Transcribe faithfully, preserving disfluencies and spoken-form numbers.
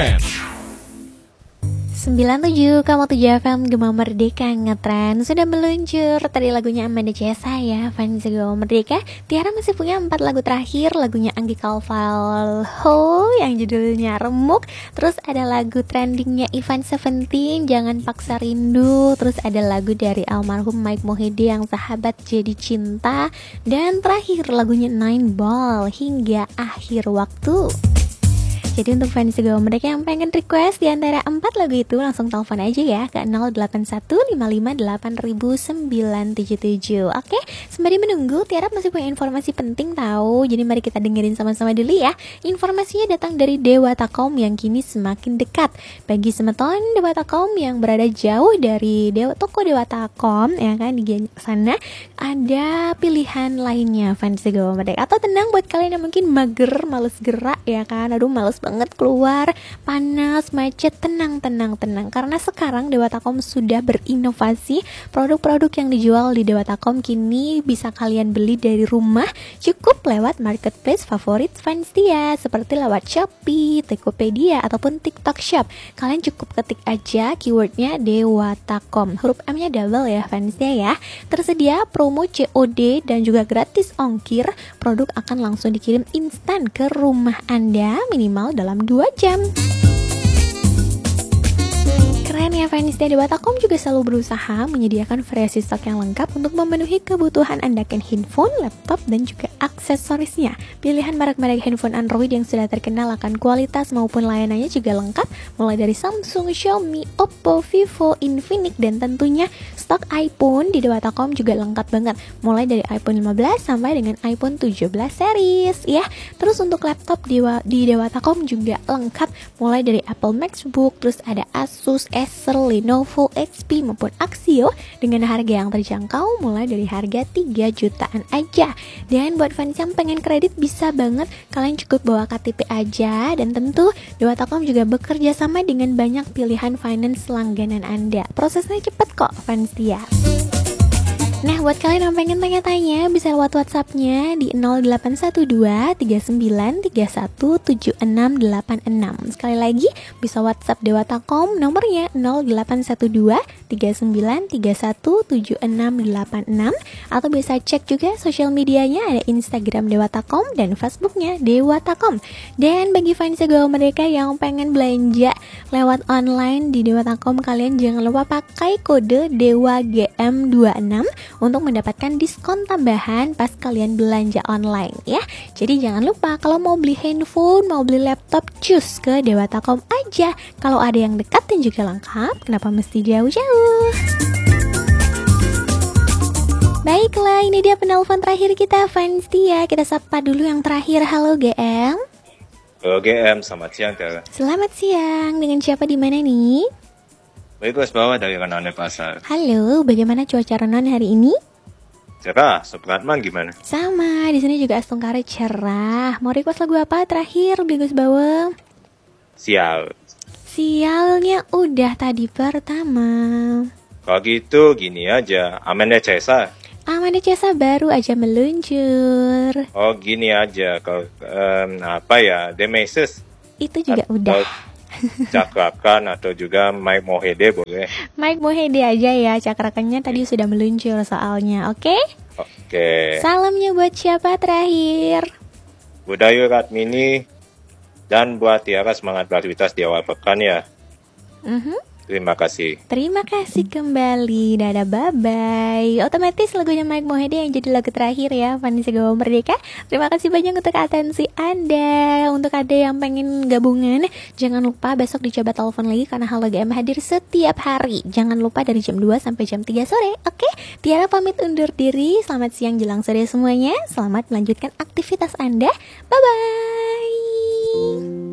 Ngetren sembilan puluh tujuh koma tujuh F M Gema Merdeka Ngetren sudah meluncur. Tadi lagunya Amanda Cesa ya, fans Gema Merdeka. Tiara masih punya empat lagu terakhir. Lagunya Anggi Calvalho yang judulnya Remuk. Terus ada lagu trendingnya Ivan Seventeen, Jangan Paksa Rindu. Terus ada lagu dari almarhum Mike Mohede yang Sahabat Jadi Cinta. Dan terakhir lagunya Nine Ball, Hingga Akhir Waktu. Jadi untuk fans Gema Merdeka yang pengen request di antara empat lagu itu, langsung telepon aja ya ke nol delapan satu lima lima delapan nol sembilan tujuh tujuh. Oke, sembari menunggu, Tiara masih punya informasi penting tahu. Jadi mari kita dengerin sama-sama dulu ya. Informasinya datang dari Dewatakom yang kini semakin dekat. Bagi semeton Dewatakom yang berada jauh dari Dewa, toko Dewatakom ya kan, di sana ada pilihan lainnya fans Gema Merdeka. Atau tenang buat kalian yang mungkin mager, males gerak ya kan. Aduh males banget keluar, panas, macet, tenang, tenang, tenang. Karena sekarang Dewatakom sudah berinovasi. Produk-produk yang dijual di Dewatakom kini bisa kalian beli dari rumah, cukup lewat marketplace favorit fans dia, seperti lewat Shopee, Tokopedia, ataupun TikTok Shop. Kalian cukup ketik aja keywordnya Dewatakom, huruf M-nya double ya fans dia ya. Tersedia promo C O D dan juga gratis ongkir. Produk akan langsung dikirim instan ke rumah Anda minimal dalam dua jam. Keren ya fans dari Dewatakom juga selalu berusaha menyediakan variasi stok yang lengkap untuk memenuhi kebutuhan Anda kan handphone, laptop, dan juga aksesorisnya. Pilihan merek-merek handphone Android yang sudah terkenal akan kualitas maupun layanannya juga lengkap, mulai dari Samsung, Xiaomi, Oppo, Vivo, Infinix, dan tentunya stok iPhone di Dewatakom juga lengkap banget, mulai dari iPhone lima belas sampai dengan iPhone tujuh belas series ya. Terus untuk laptop di, di Dewatakom juga lengkap, mulai dari Apple MacBook, terus ada Asus, Acer, Lenovo, H P maupun Axio dengan harga yang terjangkau mulai dari harga tiga jutaan aja. Dan buat fans yang pengen kredit bisa banget, kalian cukup bawa K T P aja. Dan tentu Dewatakom juga bekerja sama dengan banyak pilihan finance langganan Anda. Prosesnya cepet kok fans dia. Nah, buat kalian yang pengen tanya-tanya, bisa lewat WhatsApp-nya di nol delapan satu dua tiga sembilan tiga satu tujuh enam delapan enam. Sekali lagi, bisa WhatsApp Dewatakom, nomornya nol delapan satu dua tiga sembilan tiga satu tujuh enam delapan enam. Atau bisa cek juga sosial medianya, ada Instagram Dewatakom dan Facebooknya Dewatakom. Dan bagi fans Gema Merdeka yang pengen belanja lewat online di Dewatakom, kalian jangan lupa pakai kode Dewa G M dua puluh enam untuk mendapatkan diskon tambahan pas kalian belanja online ya. Jadi jangan lupa kalau mau beli handphone, mau beli laptop, cus ke Dewatakom aja. Kalau ada yang dekat dan juga lengkap, kenapa mesti jauh-jauh? Baiklah, ini dia penelpon terakhir kita fans dia. Kita sapa dulu yang terakhir. Halo G M. Halo G M, selamat siang Kak. Selamat siang. Dengan siapa di mana nih? Baik, Mas Bawa dari Renone Pasar. Halo, bagaimana cuaca Renon hari ini? Cerah, Supratman gimana? Sama, di sini juga Astungkare cerah. Mau request lagu apa terakhir, Gus Bawa? Sial. Sialnya udah tadi pertama. Kalau gitu gini aja, Amanda Cesa. Amanda Cesa baru aja meluncur. Oh gini aja, kalau um, apa ya, Demesis. Itu juga atau udah. Cakrakan atau juga Mike Mohede boleh. Mike Mohede aja ya, cakrakannya tadi sudah meluncur soalnya, oke? Okay? Oke. Okay. Salamnya buat siapa terakhir? Budayu Ratmini dan buat Tiara semangat beraktivitas di awal pekan ya. Mhm. Terima kasih. Terima kasih kembali. Dadah, bye-bye. Otomatis lagunya Mike Mohede yang jadi lagu terakhir ya, fans Gema Merdeka. Terima kasih banyak untuk atensi Anda. Untuk Anda yang pengen gabungan, jangan lupa besok dicoba telepon lagi karena Halo G M hadir setiap hari. Jangan lupa dari jam dua sampai jam tiga sore. Oke, Tiara pamit undur diri. Selamat siang jelang sore semuanya. Selamat melanjutkan aktivitas Anda. Bye-bye.